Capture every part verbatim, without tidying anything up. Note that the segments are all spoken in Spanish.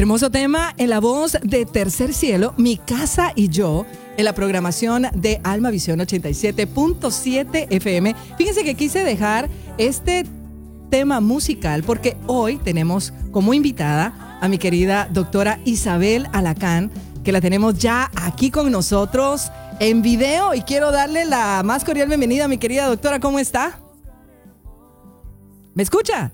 Hermoso tema en la voz de Tercer Cielo, Mi Casa y Yo, en la programación de Alma Visión ochenta y siete punto siete F M. Fíjense que quise dejar este tema musical porque hoy tenemos como invitada a mi querida doctora Isabel Alacán, que la tenemos ya aquí con nosotros en video, y quiero darle la más cordial bienvenida a mi querida doctora. ¿Cómo está? ¿Me escucha?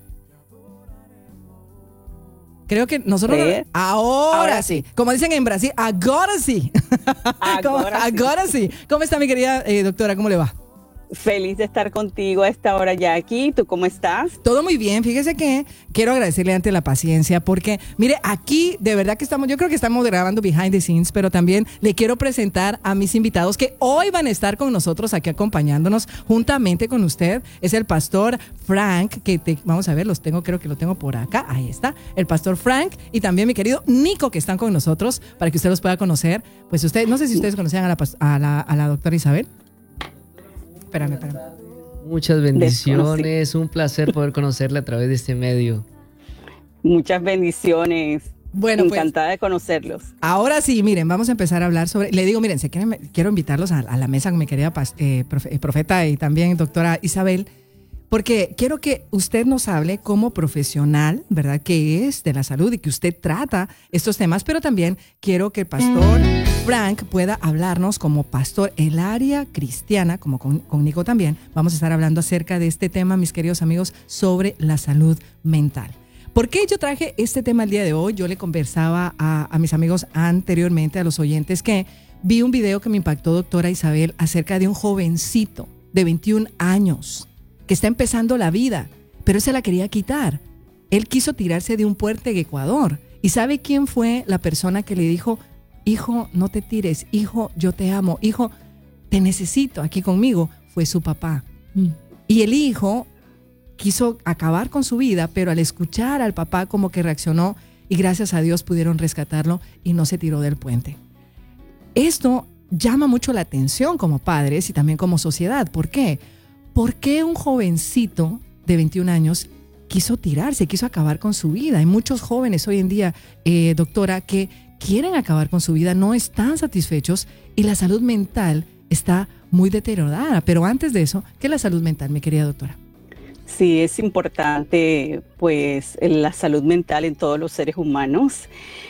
Creo que nosotros... Sí. Ahora, Ahora sí. sí. Como dicen en Brasil, agora sí. ¿Cómo, Ahora sí. agora sí. ¿Cómo está mi querida eh, doctora? ¿Cómo le va? Feliz de estar contigo a esta hora ya aquí. ¿Tú cómo estás? Todo muy bien. Fíjese que quiero agradecerle ante la paciencia porque, mire, aquí de verdad que estamos, yo creo que estamos grabando behind the scenes, pero también le quiero presentar a mis invitados que hoy van a estar con nosotros aquí acompañándonos juntamente con usted. Es el pastor Frank, que te, vamos a ver, los tengo, creo que lo tengo por acá. Ahí está, el pastor Frank, y también mi querido Nico, que están con nosotros para que usted los pueda conocer. Pues usted, no sé si ustedes conocían a la, a la, a la doctora Isabel. Espérame, espérame. Muchas bendiciones, un placer poder conocerle a través de este medio. Muchas bendiciones. Bueno, encantada pues, de conocerlos. Ahora sí, miren, vamos a empezar a hablar sobre... Le digo, miren, si quieren, quiero invitarlos a, a la mesa con mi querida eh, profe, profeta y también doctora Isabel, porque quiero que usted nos hable como profesional, ¿verdad?, que es de la salud y que usted trata estos temas, pero también quiero que el pastor Frank pueda hablarnos como pastor el área cristiana, como con, con Nico también. Vamos a estar hablando acerca de este tema, mis queridos amigos, sobre la salud mental. ¿Por qué yo traje este tema el día de hoy? Yo le conversaba a, a mis amigos anteriormente, a los oyentes, que vi un video que me impactó, doctora Isabel, acerca de un jovencito de veintiún años que está empezando la vida, pero él se la quería quitar. Él quiso tirarse de un puente en Ecuador. ¿Y sabe quién fue la persona que le dijo: hijo, no te tires, hijo, yo te amo, hijo, te necesito aquí conmigo? Fue su papá. Mm. Y el hijo quiso acabar con su vida, pero al escuchar al papá como que reaccionó, y gracias a Dios pudieron rescatarlo y no se tiró del puente. Esto llama mucho la atención como padres y también como sociedad. ¿Por qué? ¿Por qué un jovencito de veintiún años quiso tirarse, quiso acabar con su vida? Hay muchos jóvenes hoy en día, eh, doctora, que quieren acabar con su vida, no están satisfechos y la salud mental está muy deteriorada. Pero antes de eso, ¿qué es la salud mental, mi querida doctora? Sí, es importante, pues, la salud mental en todos los seres humanos.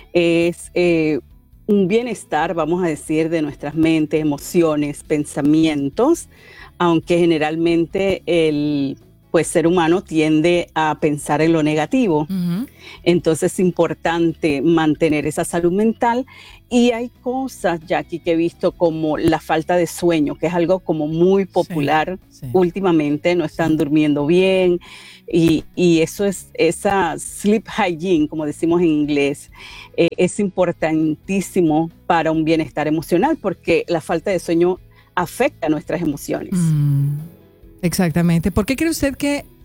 Es eh, un bienestar, vamos a decir, de nuestras mentes, emociones, pensamientos, aunque generalmente el pues, ser humano tiende a pensar en lo negativo. Uh-huh. Entonces es importante mantener esa salud mental, y hay cosas, Jackie, que he visto como la falta de sueño, que es algo como muy popular sí, sí. últimamente. No están sí. durmiendo bien, y, y eso es esa sleep hygiene, como decimos en inglés, eh, es importantísimo para un bienestar emocional, porque la falta de sueño afecta nuestras emociones. Mm, exactamente. ¿Por qué cree usted que